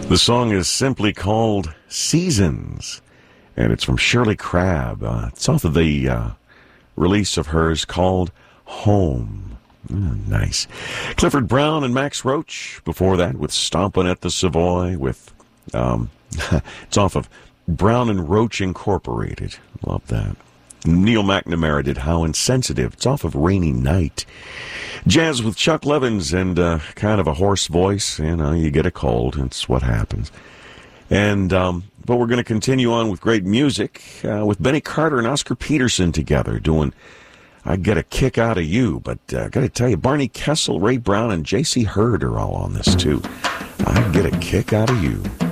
The song is simply called Seasons, and it's from Shirley Crabb. It's off of the release of hers called Home. Nice. Clifford Brown and Max Roach before that with Stompin' at the Savoy with, it's off of Brown and Roach Incorporated. Love that. Neil McNamara did How Insensitive. It's off of Rainy Night. Jazz with Chuck Levins and kind of a hoarse voice. You know, you get a cold. It's what happens. And but we're going to continue on with great music with Benny Carter and Oscar Peterson together doing I Get a Kick Out of You. But I got to tell you, Barney Kessel, Ray Brown, and J.C. Hurd are all on this too. I Get a Kick Out of You.